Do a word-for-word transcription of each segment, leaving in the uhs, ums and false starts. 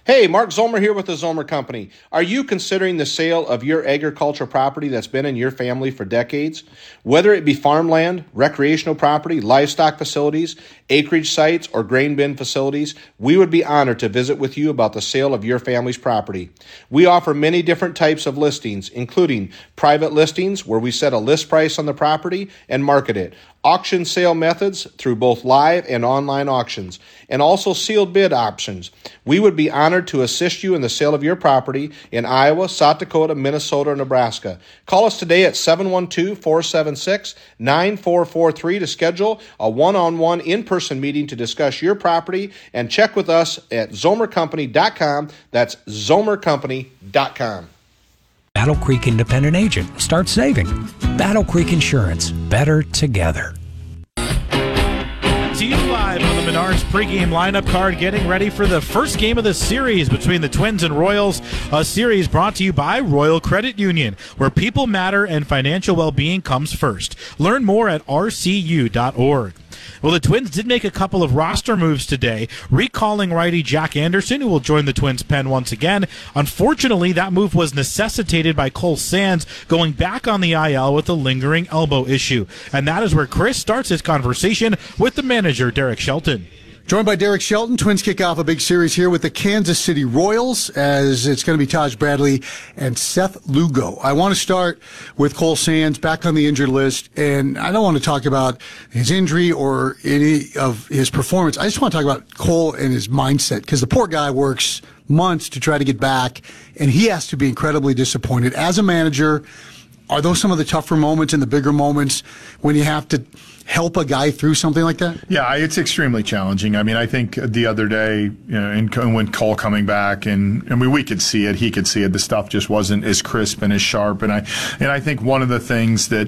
Hey, Mark Zomer here with the Zomer Company. Are you considering the sale of your agricultural property that's been in your family for decades? Whether it be farmland, recreational property, livestock facilities, acreage sites, or grain bin facilities, we would be honored to visit with you about the sale of your family's property. We offer many different types of listings, including private listings where we set a list price on the property and market it, auction sale methods through both live and online auctions, and also sealed bid options. We would be honored to assist you in the sale of your property in Iowa, South Dakota, Minnesota, or Nebraska. Call us today at seven one two, four seven six, nine four four three to schedule a one-on-one in-person meeting to discuss your property, and check with us at zomer company dot com. That's zomer company dot com. Battle Creek Independent Agent. Start saving. Battle Creek Insurance. Better together. To you live on the Menards pregame lineup card, getting ready for the first game of the series between the Twins and Royals, a series brought to you by Royal Credit Union, where people matter and financial well-being comes first. Learn more at r c u dot org. Well, the Twins did make a couple of roster moves today, recalling righty Jack Anderson, who will join the Twins' pen once again. Unfortunately, that move was necessitated by Cole Sands going back on the I L with a lingering elbow issue. And that is where Chris starts his conversation with the manager, Derek Shelton. Joined by Derek Shelton, Twins kick off a big series here with the Kansas City Royals, as it's going to be Taj Bradley and Seth Lugo. I want to start with Cole Sands back on the injured list, and I don't want to talk about his injury or any of his performance. I just want to talk about Cole and his mindset, because the poor guy works months to try to get back, and he has to be incredibly disappointed. As a manager, are those some of the tougher moments and the bigger moments when you have to help a guy through something like that? Yeah, it's extremely challenging. I mean, I think the other day, you know, in, when Cole coming back, and I mean, we could see it, he could see it. The stuff just wasn't as crisp and as sharp. And I, and I think one of the things that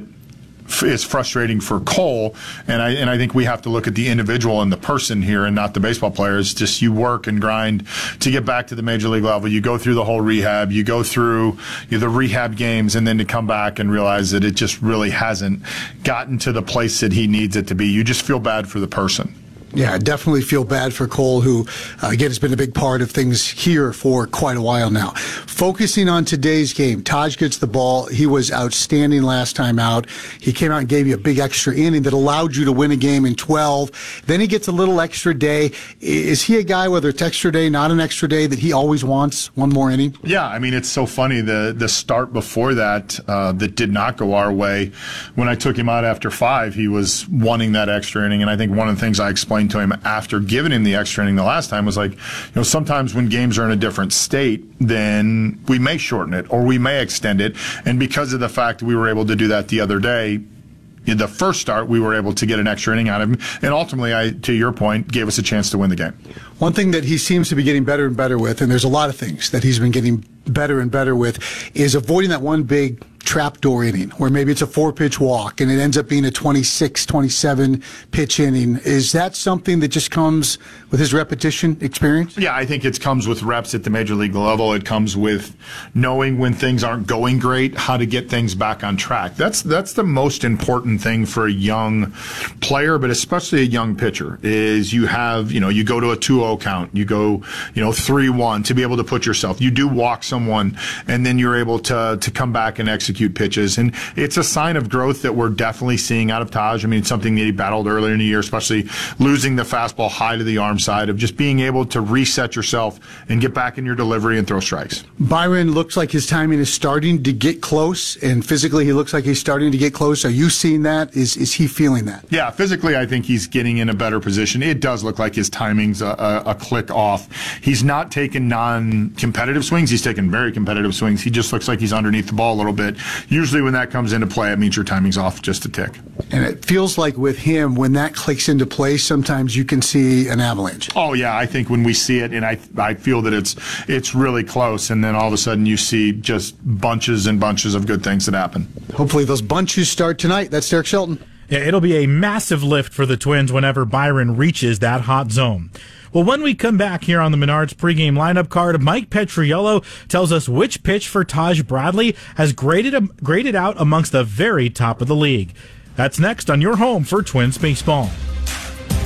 is frustrating for Cole, and I and I think we have to look at the individual and the person here and not the baseball players. Just you work and grind to get back to the major league level. You go through the whole rehab, you go through you know, the rehab games, and then to come back and realize that it just really hasn't gotten to the place that he needs it to be. You just feel bad for the person. Yeah, I definitely feel bad for Cole, who, uh, again, has been a big part of things here for quite a while now. Focusing on today's game, Taj gets the ball. He was outstanding last time out. He came out and gave you a big extra inning that allowed you to win a game in twelve. Then he gets a little extra day. Is he a guy, whether it's extra day, not an extra day, that he always wants one more inning? Yeah, I mean, it's so funny. The the start before that, uh, that did not go our way. When I took him out after five, he was wanting that extra inning, and I think one of the things I explained to him after giving him the extra inning the last time was like, you know, sometimes when games are in a different state, then we may shorten it or we may extend it. And because of the fact we were able to do that the other day, in the first start, we were able to get an extra inning out of him. And ultimately, I, to your point, gave us a chance to win the game. One thing that he seems to be getting better and better with, and there's a lot of things that he's been getting better and better with, is avoiding that one big trapdoor inning where maybe it's a four-pitch walk and it ends up being a twenty-six, twenty-seven pitch inning. Is that something that just comes with his repetition experience? Yeah, I think it comes with reps at the major league level. It comes with knowing when things aren't going great, how to get things back on track. That's that's the most important thing for a young player, but especially a young pitcher, is you have, you know, you go to a two oh count, you go, you know, three one to be able to put yourself. You do walk someone, and then you're able to to come back and execute pitches. And it's a sign of growth that we're definitely seeing out of Taj. I mean, it's something that he battled earlier in the year, especially losing the fastball high to the arm side, of just being able to reset yourself and get back in your delivery and throw strikes. Byron looks like his timing is starting to get close, and physically he looks like he's starting to get close. Are you seeing that? Is is he feeling that? Yeah, physically I think he's getting in a better position. It does look like his timing's a, a, a click off. He's not taking non-competitive swings. He's taking very competitive swings. He just looks like he's underneath the ball a little bit. Usually when that comes into play, it means your timing's off just a tick. And it feels like with him, when that clicks into place, sometimes you can see an avalanche. Oh, yeah, I think when we see it, and I I feel that it's it's really close, and then all of a sudden you see just bunches and bunches of good things that happen. Hopefully those bunches start tonight. That's Derek Shelton. Yeah, it'll be a massive lift for the Twins whenever Byron reaches that hot zone. Well, when we come back here on the Menards pregame lineup card, Mike Petriello tells us which pitch for Taj Bradley has graded, graded out amongst the very top of the league. That's next on your home for Twins baseball.